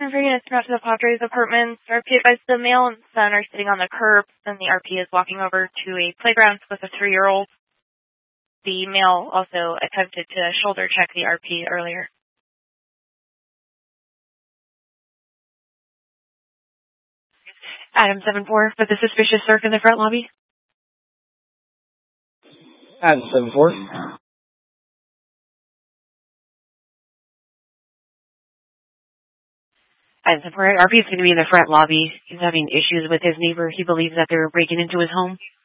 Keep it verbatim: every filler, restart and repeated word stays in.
For units brought to the Padres apartments, R P advised the male and son are sitting on the curb, and the R P is walking over to a playground with a three-year-old. The male also attempted to shoulder check the R P earlier. Adam seven four, with the suspicious circ in the front lobby. Adam seven four. Adam seven four, R P is going to be in the front lobby. He's having issues with his neighbor. He believes that they're breaking into his home.